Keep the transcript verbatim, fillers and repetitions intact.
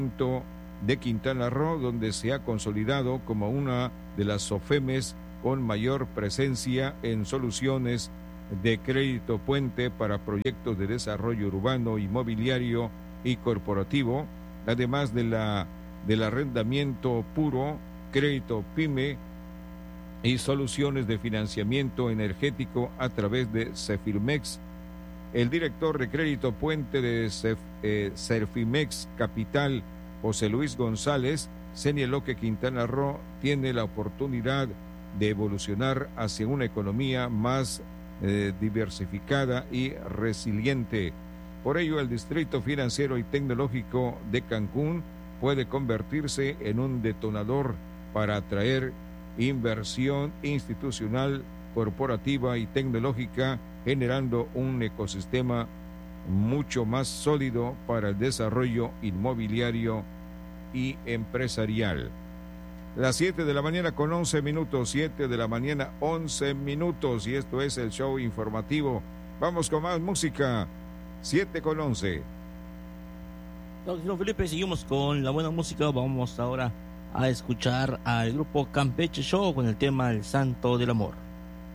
de Quintana Roo, donde se ha consolidado como una de las SOFEMES con mayor presencia en soluciones de crédito puente para proyectos de desarrollo urbano, inmobiliario y corporativo, además de la del arrendamiento puro, crédito PYME y soluciones de financiamiento energético a través de Cefirmex. El director de crédito puente de Cef, eh, Cefirmex Capital, José Luis González, señaló que Quintana Roo tiene la oportunidad de evolucionar hacia una economía más eh, diversificada y resiliente. Por ello, el Distrito Financiero y Tecnológico de Cancún puede convertirse en un detonador para atraer inversión institucional, corporativa y tecnológica, generando un ecosistema mucho más sólido para el desarrollo inmobiliario y empresarial. Las siete de la mañana con once minutos, siete de la mañana once minutos, y esto es el show informativo. Vamos con más música, siete con once. Don Felipe, seguimos con la buena música. Vamos ahora a escuchar al grupo Campeche Show con el tema El Santo del Amor.